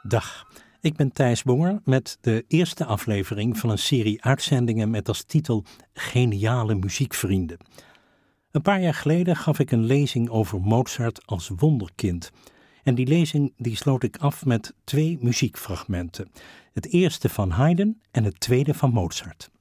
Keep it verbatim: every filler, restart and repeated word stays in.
Dag, ik ben Thijs Bonger met de eerste aflevering van een serie uitzendingen met als titel Geniale muziekvrienden. Een paar jaar geleden gaf ik een lezing over Mozart als wonderkind. En die lezing die sloot ik af met twee muziekfragmenten. Het eerste van Haydn en het tweede van Mozart.